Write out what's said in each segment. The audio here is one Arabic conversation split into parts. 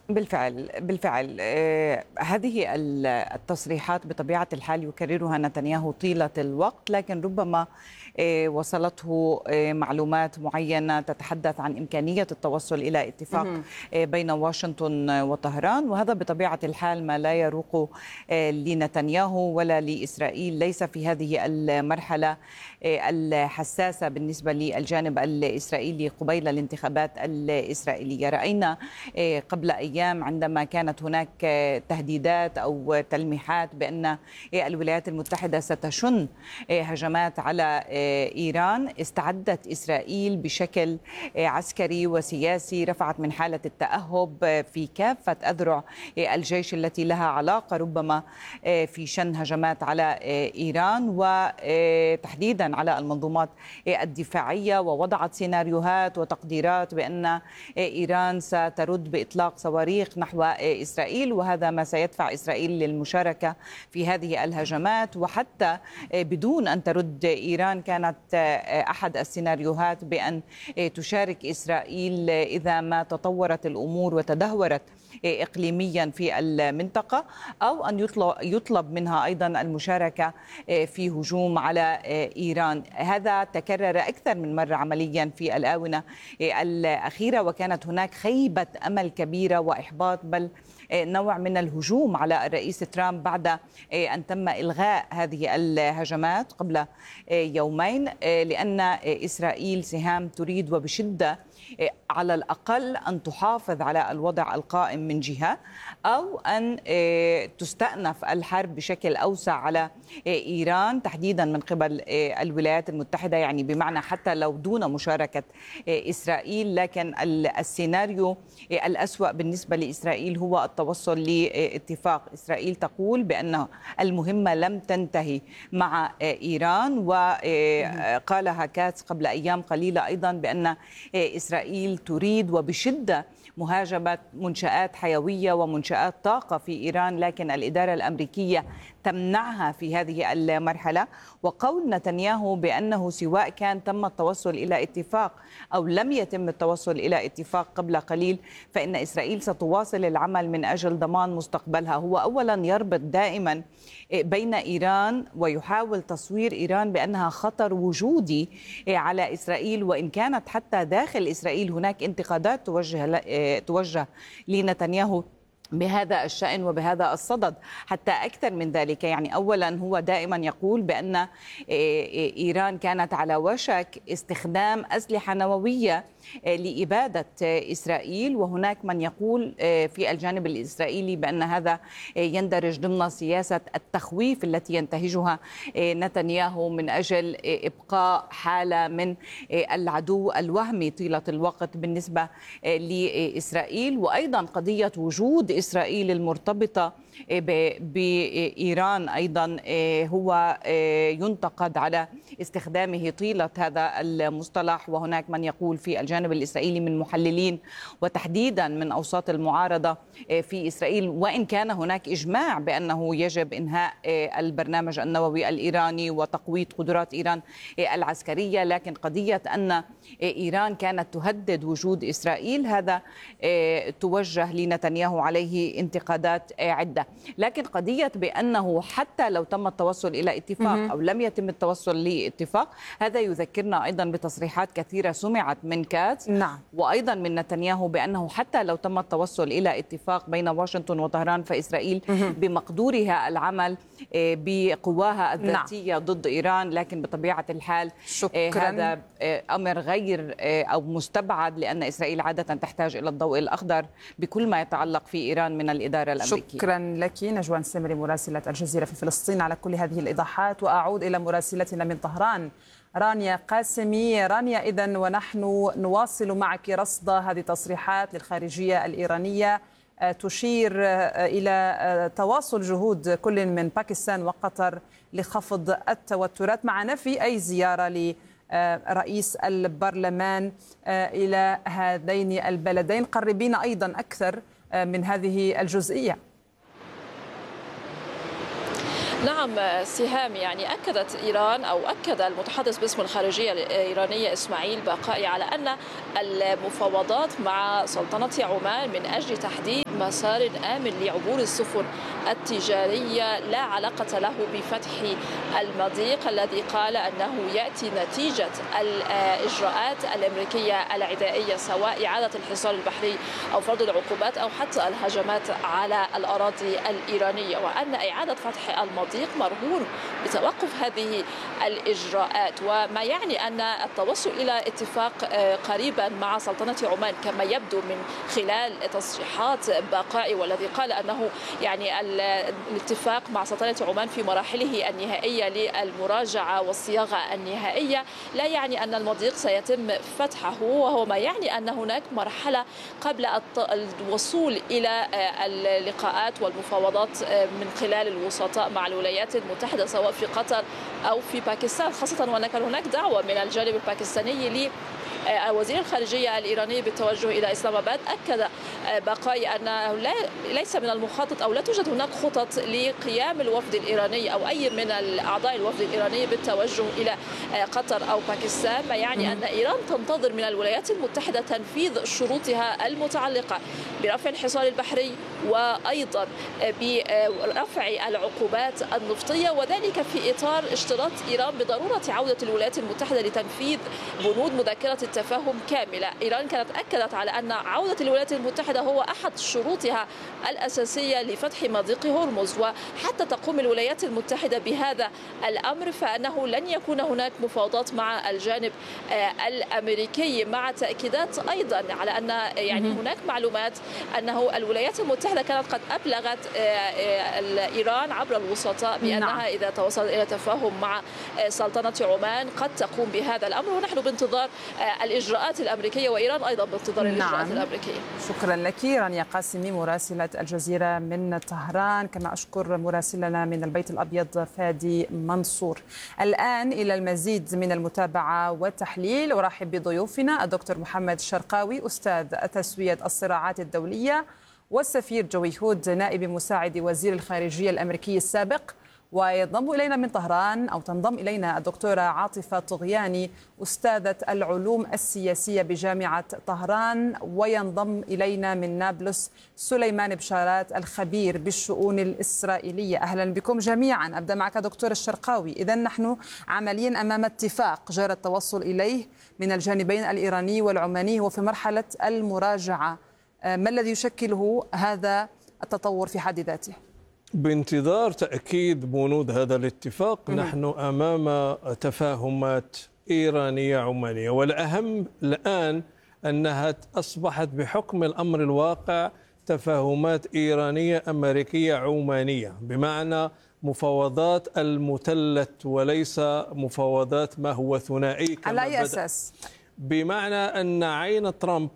بالفعل بالفعل هذه التصريحات بطبيعة الحال يكررها نتنياهو طيلة الوقت، لكن ربما وصلته معلومات معينة تتحدث عن إمكانية التوصل إلى اتفاق بين واشنطن وطهران، وهذا بطبيعة الحال ما لا يروق لنتنياهو ولا لإسرائيل، ليس في هذه المرحلة الحساسة بالنسبة للجانب الإسرائيلي قبيل الانتخابات الإسرائيلية. رأينا قبل أيام عندما كانت هناك تهديدات أو تلميحات بأن الولايات المتحدة ستشن هجمات على إيران، استعدت إسرائيل بشكل عسكري وسياسي، رفعت من حالة التأهب في كافة أذرع الجيش التي لها علاقة ربما في شن هجمات على إيران، وتحديدا على المنظومات الدفاعية، ووضعت سيناريوهات وتقديرات بأن إيران سترد بإطلاق صواريخ نحو إسرائيل، وهذا ما سيدفع إسرائيل للمشاركة في هذه الهجمات. وحتى بدون أن ترد إيران كانت أحد السيناريوهات بأن تشارك إسرائيل إذا ما تطورت الأمور وتدهورت إقليميا في المنطقة، أو أن يطلب منها أيضا المشاركة في هجوم على إيران. هذا تكرر أكثر من مرة عمليا في الآونة الأخيرة، وكانت هناك خيبة أمل كبيرة وإحباط، بل نوع من الهجوم على الرئيس ترامب بعد أن تم إلغاء هذه الهجمات قبل يومين، لأن إسرائيل سهام تريد وبشدة على الأقل أن تحافظ على الوضع القائم من جهة، أو أن تستأنف الحرب بشكل أوسع على إيران تحديدا من قبل الولايات المتحدة، يعني بمعنى حتى لو دون مشاركة إسرائيل. لكن السيناريو الأسوأ بالنسبة لإسرائيل هو التوصل لاتفاق. إسرائيل تقول بأن المهمة لم تنتهي مع إيران، وقالها كاتس قبل أيام قليلة أيضا بأن إسرائيل تريد وبشدة مهاجمة منشآت حيوية ومنشآت طاقة في إيران، لكن الإدارة الأمريكية تمنعها في هذه المرحلة. وقول نتنياهو بأنه سواء كان تم التوصل إلى اتفاق أو لم يتم التوصل إلى اتفاق قبل قليل، فإن إسرائيل ستواصل العمل من أجل ضمان مستقبلها. هو أولا يربط دائما بين إيران ويحاول تصوير إيران بأنها خطر وجودي على إسرائيل، وإن كانت حتى داخل إسرائيل هناك انتقادات توجه لنتنياهو بهذا الشأن وبهذا الصدد. حتى أكثر من ذلك، يعني أولا هو دائما يقول بأن إيران كانت على وشك استخدام أسلحة نووية لإبادة إسرائيل، وهناك من يقول في الجانب الإسرائيلي بأن هذا يندرج ضمن سياسة التخويف التي ينتهجها نتنياهو من أجل إبقاء حالة من العدو الوهمي طيلة الوقت بالنسبة لإسرائيل. وأيضا قضية وجود إسرائيل المرتبطة بإيران أيضا هو ينتقد على استخدامه طيلة هذا المصطلح، وهناك من يقول في الجانب الإسرائيلي من محللين وتحديدا من أوساط المعارضة في إسرائيل، وإن كان هناك إجماع بأنه يجب إنهاء البرنامج النووي الإيراني وتقويض قدرات إيران العسكرية، لكن قضية أن إيران كانت تهدد وجود إسرائيل هذا توجه لنتنياهو عليه انتقادات عدة. لكن قضية بأنه حتى لو تم التوصل إلى اتفاق أو لم يتم التوصل لاتفاق، هذا يذكرنا أيضا بتصريحات كثيرة سمعت من كاتس وأيضا من نتنياهو بأنه حتى لو تم التوصل إلى اتفاق بين واشنطن وطهران فإسرائيل بمقدورها العمل بقواها الذاتية ضد إيران، لكن بطبيعة الحال هذا أمر غير أو مستبعد، لأن إسرائيل عادة تحتاج إلى الضوء الأخضر بكل ما يتعلق في إيران من الإدارة الأمريكية. شكرا لك نجوان سمري مراسلة الجزيرة في فلسطين على كل هذه الإيضاحات. وأعود إلى مراسلتنا من طهران رانيا قاسمي. رانيا، إذن ونحن نواصل معك رصد هذه التصريحات للخارجية الإيرانية تشير إلى تواصل جهود كل من باكستان وقطر لخفض التوترات مع نفي أي زيارة لرئيس البرلمان إلى هذين البلدين. قربين أيضا أكثر من هذه الجزئية. نعم سهام، يعني أكدت إيران أو أكد المتحدث باسم الخارجية الإيرانية إسماعيل باقائي على أن المفاوضات مع سلطنة عمان من أجل تحديد مسار آمن لعبور السفن التجارية لا علاقة له بفتح المضيق الذي قال أنه يأتي نتيجة الإجراءات الأمريكية العدائية، سواء إعادة الحصار البحري أو فرض العقوبات أو حتى الهجمات على الأراضي الإيرانية، وأن إعادة فتح المضيق مرهون بتوقف هذه الإجراءات. وما يعني أن التوصل إلى اتفاق قريبا مع سلطنة عمان كما يبدو من خلال تصريحات بقائي، والذي قال أنه يعني الاتفاق مع سلطنة عمان في مراحله النهائية للمراجعة والصياغة النهائية لا يعني أن المضيق سيتم فتحه، وهو ما يعني أن هناك مرحلة قبل الوصول إلى اللقاءات والمفاوضات من خلال الوسطاء مع الولايات المتحدة سواء في قطر أو في باكستان، خاصة وأن كان هناك دعوة من الجانب الباكستاني وزير الخارجية الإيراني بالتوجه إلى إسلام آباد. أكد بقائي أنه ليس من المخطط أو لا توجد هناك خطط لقيام الوفد الإيراني أو أي من الأعضاء الوفد الإيراني بالتوجه إلى قطر أو باكستان، ما يعني أن إيران تنتظر من الولايات المتحدة تنفيذ شروطها المتعلقة برفع الحصار البحري وأيضا برفع العقوبات النفطية، وذلك في إطار اشتراط إيران بضرورة عودة الولايات المتحدة لتنفيذ بنود مذكرة التفاهم كاملة. إيران كانت أكدت على أن عودة الولايات المتحدة هو أحد شروطها الأساسية لفتح مضيق هرمز، وحتى تقوم الولايات المتحدة بهذا الأمر فأنه لن يكون هناك مفاوضات مع الجانب الأمريكي، مع تأكيدات أيضا على أن يعني هناك معلومات أنه الولايات المتحدة كانت قد أبلغت إيران عبر الوسطاء بأنها إذا توصلت إلى تفاهم مع سلطنة عمان قد تقوم بهذا الأمر، ونحن بانتظار الإجراءات الأمريكية وإيران أيضا بانتظار الإجراءات الأمريكية. شكرا لك رانيا قاسمي مراسلة الجزيرة من طهران، كما أشكر مراسلنا من البيت الأبيض فادي منصور. الآن إلى المزيد من المتابعة والتحليل أرحب بضيوفنا الدكتور محمد الشرقاوي أستاذ تسوية الصراعات الدولية والسفير جوي هود نائب مساعد وزير الخارجية الأمريكي السابق، وينضم إلينا من طهران أو تنضم إلينا الدكتورة عاطفة طغياني أستاذة العلوم السياسية بجامعة طهران، وينضم إلينا من نابلس سليمان بشارات الخبير بالشؤون الإسرائيلية. أهلا بكم جميعا. أبدأ معك دكتور الشرقاوي. إذن نحن عمليا أمام اتفاق جرى التوصل إليه من الجانبين الإيراني والعماني وفي مرحلة المراجعة، ما الذي يشكله هذا التطور في حد ذاته؟ بانتظار تأكيد بنود هذا الاتفاق نحن أمام تفاهمات إيرانية عمانية، والأهم الآن أنها أصبحت بحكم الأمر الواقع تفاهمات إيرانية أمريكية عمانية، بمعنى مفاوضات المثلث وليس مفاوضات ما هو ثنائي كما على أي أساس؟ بمعنى أن عين ترامب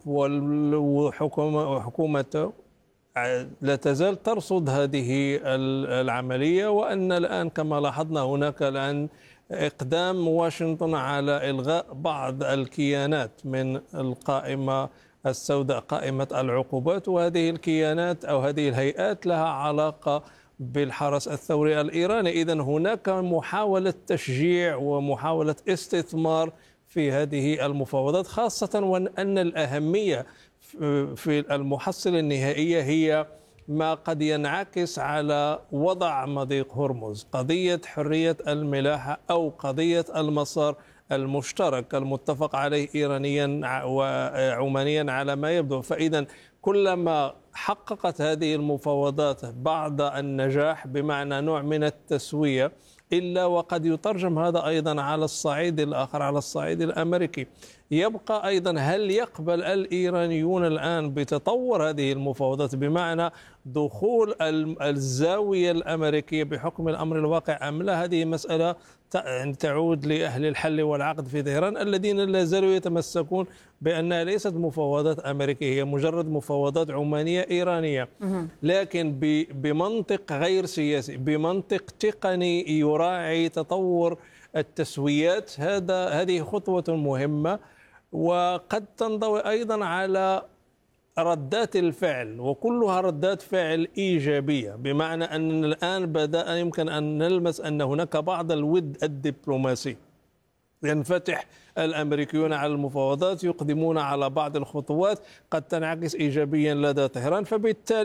وحكومته لا تزال ترصد هذه العملية، وأن الآن كما لاحظنا هناك الآن إقدام واشنطن على إلغاء بعض الكيانات من القائمة السوداء، قائمة العقوبات، وهذه الكيانات أو هذه الهيئات لها علاقة بالحرس الثوري الإيراني. إذن هناك محاولة تشجيع ومحاولة استثمار في هذه المفاوضات، خاصة وأن الأهمية في المحصلة النهائية هي ما قد ينعكس على وضع مضيق هرمز، قضية حرية الملاحة أو قضية المسار المشترك المتفق عليه إيرانيا وعمانيا على ما يبدو. فإذا كلما حققت هذه المفاوضات بعض النجاح بمعنى نوع من التسوية، إلا وقد يترجم هذا أيضا على الصعيد الآخر، على الصعيد الأمريكي. يبقى أيضا هل يقبل الإيرانيون الآن بتطور هذه المفاوضات بمعنى دخول الزاوية الأمريكية بحكم الأمر الواقع أم لا؟ هذه مسألة تعود لأهل الحل والعقد في طهران الذين لا زالوا يتمسكون بأنها ليست مفاوضات أمريكية، هي مجرد مفاوضات عمانية إيرانية، لكن بمنطق غير سياسي، بمنطق تقني يراعي تطور التسويات. هذه خطوة مهمة، وقد تنضوي أيضا على ردات الفعل، وكلها ردات فعل إيجابية، بمعنى أن الآن بدأ يمكن أن نلمس أن هناك بعض الود الدبلوماسي. ينفتح الأمريكيون على المفاوضات، يقدمون على بعض الخطوات قد تنعكس إيجابيا لدى طهران، فبالتالي